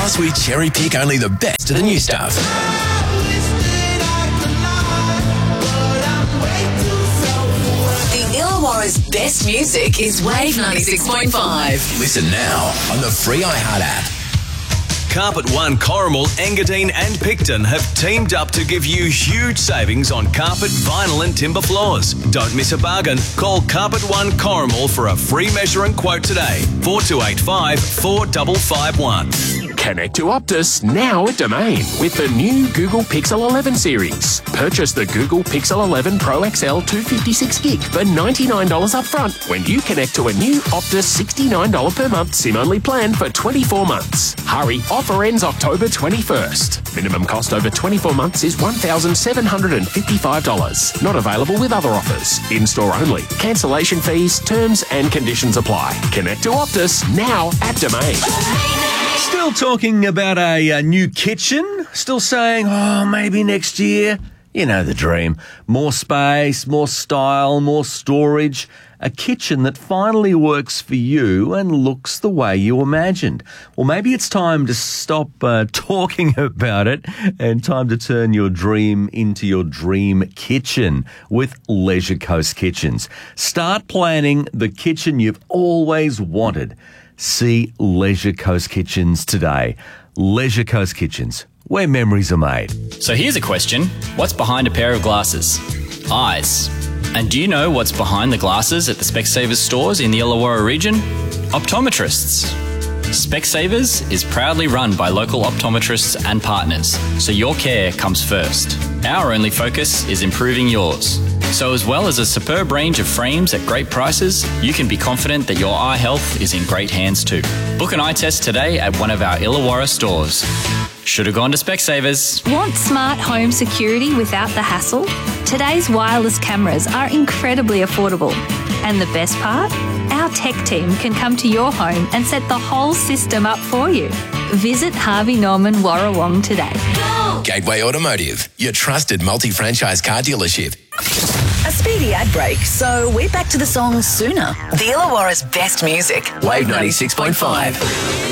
Plus, we cherry pick only the best of the new stuff. The Illawarra's best music is Wave 96.5. Listen now on the free iHeart app. Carpet One, Corrimal, Engadine and Picton have teamed up to give you huge savings on carpet, vinyl and timber floors. Don't miss a bargain. Call Carpet One Corrimal for a free measure and quote today. 4285 4551. Connect to Optus now at Domain with the new Google Pixel 11 series. Purchase the Google Pixel 11 Pro XL 256GB for $99 upfront when you connect to a new Optus $69 per month SIM-only plan for 24 months. Hurry, offer ends October 21st. Minimum cost over 24 months is $1,755. Not available with other offers. In-store only. Cancellation fees, terms and conditions apply. Connect to Optus now at Domain. Still talking about a new kitchen? Still saying, maybe next year? You know the dream. More space, more style, more storage. A kitchen that finally works for you and looks the way you imagined. Well, maybe it's time to stop talking about it and time to turn your dream into your dream kitchen with Leisure Coast Kitchens. Start planning the kitchen you've always wanted. See Leisure Coast Kitchens today. Leisure Coast Kitchens, where memories are made. So here's a question. What's behind a pair of glasses? Eyes. And do you know what's behind the glasses at the Specsavers stores in the Illawarra region? Optometrists. Specsavers is proudly run by local optometrists and partners, so your care comes first. Our only focus is improving yours. So as well as a superb range of frames at great prices, you can be confident that your eye health is in great hands too. Book an eye test today at one of our Illawarra stores. Should have gone to Specsavers. Want smart home security without the hassle? Today's wireless cameras are incredibly affordable. And the best part? Our tech team can come to your home and set the whole system up for you. Visit Harvey Norman Warrawong today. Gateway Automotive, your trusted multi-franchise car dealership. A speedy ad break, so we're back to the song sooner. The Illawarra's best music. Wave 96.5.